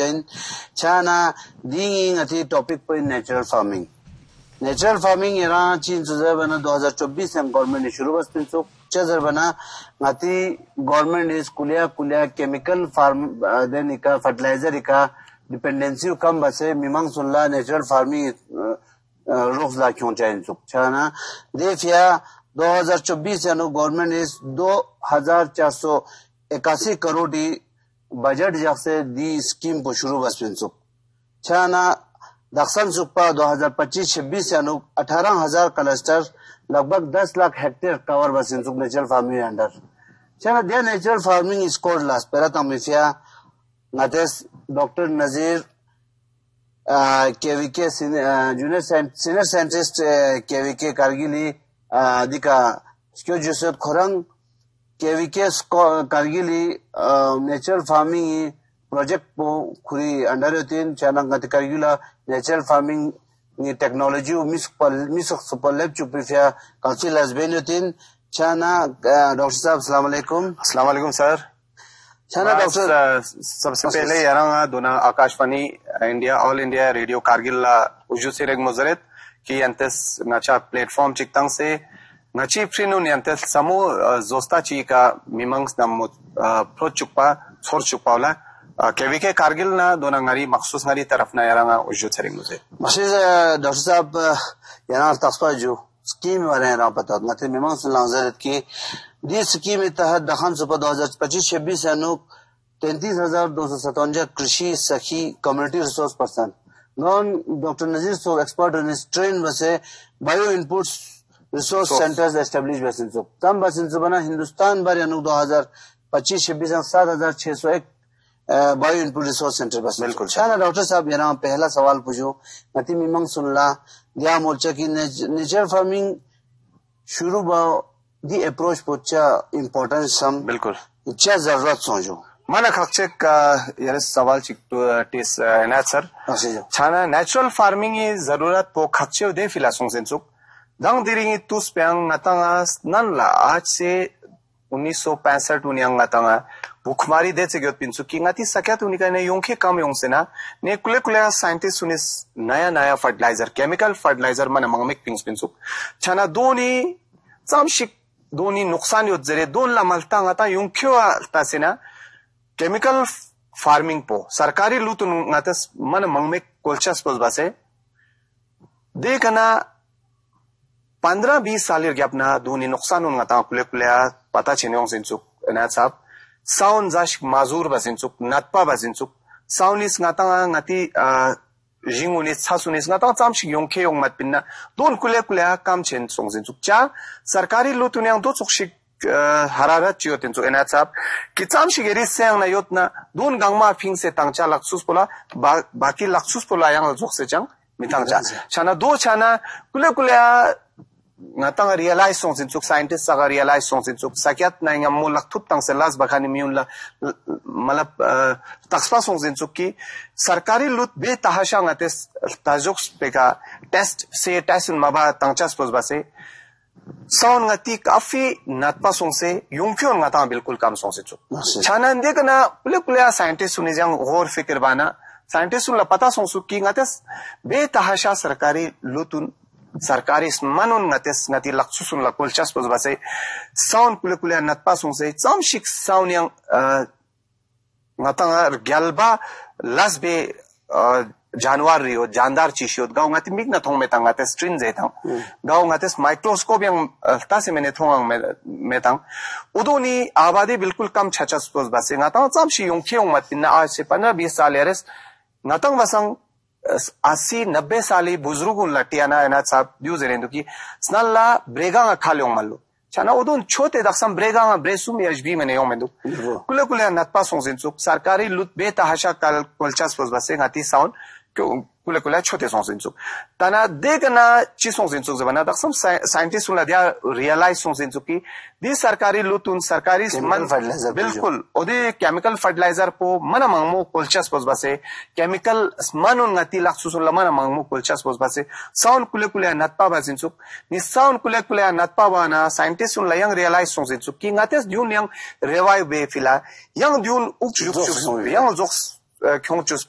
chain chana ding ngati topic point natural farming era chin suza bana 2024 में government ने शुरू बस पिंसो चजर बना ngati गवर्नमेंट इस कुलिया केमिकल फार्म देन का फर्टिलाइजर का डिपेंडेंसी कम बसे मिमांग सुनला नेचुरल फार्मिंग रोक ला क्यों चाहिए सुख छाना देफिया 2024 यानो गवर्नमेंट इस 2481 करोड़ दी बजट जैसे दी स्कीम को शुरू बस पिंसो छाना दक्षिण सुपा 2025-26 यानो 18,000 क्लस्टर लगभग 10 लाख हेक्टेयर कवर बस पिंसो नेचुरल फार्मिंग अंडर छाना दे नेचुरल फार्मिंग इस कोड लास्ट पेरा तमिफिया नातेस डॉक्टर नजीर KVK junior senior scientist KVK कारगिली दिका skew Joseph खोरंग KVK कारगिली natural farming project को खुरी अंडर होतीन चाना गति कारगिला नेचुरल फार्मिंग नि टेक्नोलॉजी मिस सुपरलेब चुप्रिफिया काफी लजबेन होतीन चाना डॉक्टर साहब अस्सलाम वालेकुम सर छाना डॉक्टर सबसे पहले यारा दोना Akashvani India all India radio Kargil उजु सिरेग मुजरत कि अंतस नचा प्लेटफॉर्म चिकतंग से नची फ्रीनु अंतस समू जोस्ता ची का मिमंग्स नम प्रो चुपा छोर चुपावला केवीके कारगिल ना दोना ngari मखसूस ngari तरफ ना यारा उजु सिरेग मुजरत मशीज डॉक्टर साहब यारा तस्पा जो स्कीम वाले ना पता नते मिमंग्स लांजरत की दी स्कीम के तहत दखन सुपर 2025-26 यानो 33,257 कृषि सखी community resource person non doctor Nazeer so expert in train बसे bio inputs resource centres establish बसन सो कम बसन सो बना हिंदुस्तान भर यानो 2025-26 में 7,601 बायो इनपुट रिसोर्स सेंटर बस बिल्कुल शाना डॉक्टर साहब यहाँ पहला सवाल पूछो नती मिमंग सुनला दिया मोर्चा की नेचुरल फार्मिंग शुरू दी अप्रोच पोचा इम्पोर्टेंस सम बिल्कुल क्या जरूरत सोचो mana khakchek yare sawal chik to tis enat sir chana natural farming is zarurat po khakche de filasong sensuk dang diring tus pyang natanga nan la aaj se 1965 uniang natanga bukmari de chegyot pinsu ki ngati sakyat unika ne yongkhe kam yongsena ne kule scientist sunis naya fertilizer chemical fertilizer mana mangmek pinsuk chana doni samshik doni nuksan yot zere don la malta ngata yongkyo tasena chemical farming पो सरकारी लूट नातस मन मंगमे कोलचास पोस बसे देखना 15-20 साल गैपना दूनी नुकसान उनता कुले पता छिनेओं सिंचुक ना साहब साउन जाश माजूर बसिंचुक नतपा बसिंचुक साउनिस ngata ngati jingunis छासुनिस ngata चामशी योंखे यों मत पिन्ना दोन कुले काम छेन सोंग सिंचुक चा सरकारी लूट उन्यां दो चुकशिक हरारत चियो तेंचो एना साहब कि चामशिगेरी सेंग ना योतना दोन गांगमा फिंग से तंगचा लक्सुस पोला बाकी लक्सुस पोला यांग जोक से चंग मितांगचा छाना दो छाना कुले ngata realize song sin chuk scientist saga realize song sin chuk sakyat na ngam mo lakthup tang se las bakhani miun la malap takspa song sin chuk ki sarkari lut be tahasha ngates tajok peka test maba tangchas pos base साउन ngati काफी नतपा song से युंक्यों ngata बिल्कुल काम song से चुप छाना देखना पुले scientist सुने जांग और फिक्र बाना साइंटिस्ट सुन ला पता सोंग सु की ngate बे तहाशा सरकारी लुतुन सरकारी मनोन ngati लक्ष्य सुन ला कोलचास पोस बसे साउन पुले नतपा सोंग से चामशिक साउन yang ngata ग्यालबा लसबे जानवर रियो जानदार चीशियोत गाँव ngati मिक ना थोंग में तंग ngate स्ट्रिन जेतांग गाँव ngate माइक्रोस्कोप yang तासे मैंने थोंग में तंग उदोनी आबादी बिल्कुल कम छचस पोस बसे ngata चामशी योंखे यों मत पिन्ना आज से 15-20 साल यारेस ngata वसंग 80-90 साली बुजुर्गुन लटियाना एना साहब ड्यू जेरेंदु की स्नल्ला ब्रेगा खाल्यों मल्लो छाना उदोन छोटे दक्षम ब्रेगा ब्रेसुम यजबी मैंने यों मेंदु कुले नतपा सोंग सिंचुक सरकारी लुट बे तहाशा कल कोलचास पोस बसे ngati साउंड कुले छोटे सोंग सिंचुक तना देखना ची सोंग सिंचुक जबना दक्षम साइंटिस्ट उला दिया रियलाइज सोंग सिंचुक की दी सरकारी लुटुन सरकारी मन बिल्कुल ओदे केमिकल फर्टिलाइजर पो मन मंगमो कोलचास पोस बसे केमिकल मनउन ngati laksusun lamana मंगमो कोलचास पोस बसे साउंड कुले नतपा बसिंचुक नि साउंड कुले नतपा वाना साइंटिस्ट उला yang रियलाइज सोंग सिंचुक की ngates dyun yang revive be fila yang dyun uk yang jokes क्यों चुस